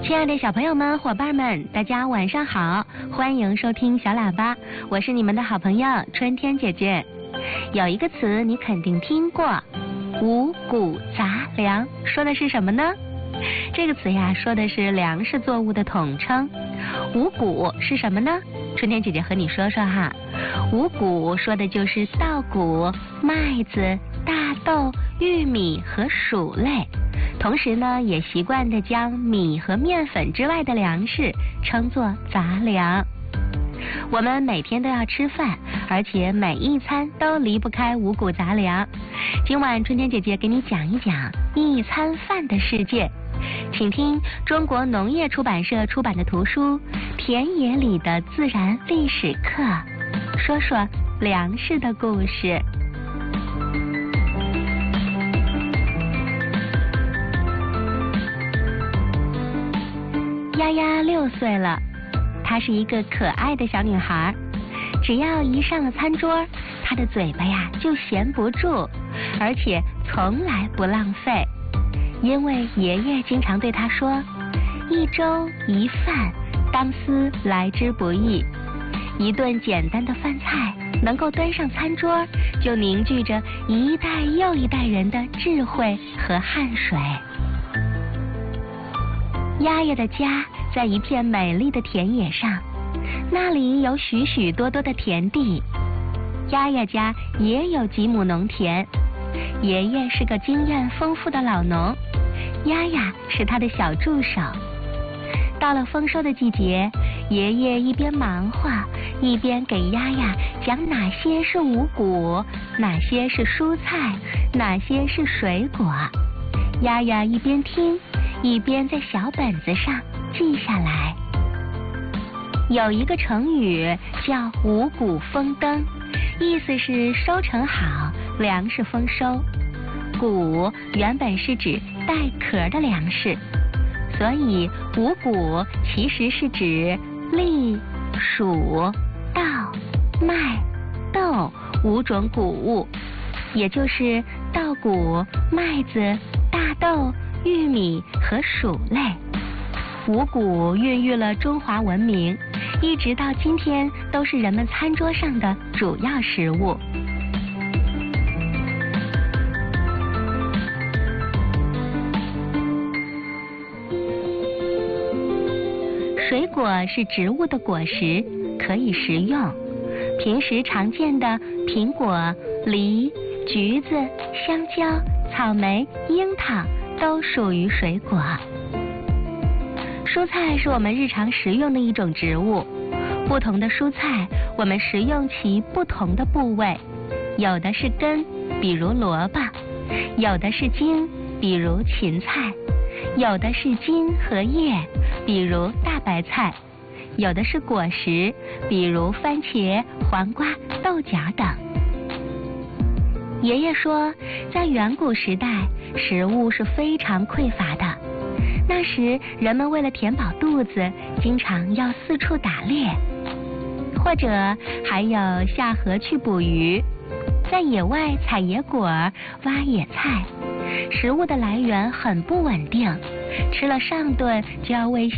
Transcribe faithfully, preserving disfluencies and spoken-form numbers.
亲爱的小朋友们、伙伴们，大家晚上好，欢迎收听小喇叭，我是你们的好朋友春天姐姐。有一个词你肯定听过，五谷杂粮，说的是什么呢？这个词呀，说的是粮食作物的统称。五谷是什么呢？春天姐姐和你说说哈。五谷说的就是稻谷、麦子、大豆、玉米和薯类，同时呢，也习惯地将米和面粉之外的粮食称作杂粮。我们每天都要吃饭，而且每一餐都离不开五谷杂粮。今晚春天姐姐给你讲一讲一餐饭的世界，请听中国农业出版社出版的图书《田野里的自然历史课》，说说粮食的故事。丫丫六岁了，她是一个可爱的小女孩。只要一上了餐桌，她的嘴巴呀就闲不住，而且从来不浪费。因为爷爷经常对她说，一粥一饭，当思来之不易。一顿简单的饭菜能够端上餐桌，就凝聚着一代又一代人的智慧和汗水。丫丫的家在一片美丽的田野上，那里有许许多多的田地。丫丫家也有几亩农田，爷爷是个经验丰富的老农，丫丫是他的小助手。到了丰收的季节，爷爷一边忙活，一边给丫丫讲哪些是五谷，哪些是蔬菜，哪些是水果。丫丫一边听，一边在小本子上记下来。有一个成语叫五谷丰登，意思是收成好，粮食丰收。谷原本是指带壳的粮食，所以五谷其实是指栗、黍、稻、麦、豆五种谷物，也就是稻谷、麦子、大豆、玉米和薯类。五谷孕育了中华文明，一直到今天都是人们餐桌上的主要食物。水果是植物的果实，可以食用。平时常见的苹果、梨、橘子、香蕉、草莓、樱桃都属于水果。蔬菜是我们日常食用的一种植物，不同的蔬菜我们食用其不同的部位，有的是根，比如萝卜；有的是茎，比如芹菜；有的是茎和叶，比如大白菜；有的是果实，比如番茄、黄瓜、豆角等。爷爷说，在远古时代，食物是非常匮乏的。那时人们为了填饱肚子，经常要四处打猎，或者还有下河去捕鱼，在野外采野果、挖野菜。食物的来源很不稳定，吃了上顿就要为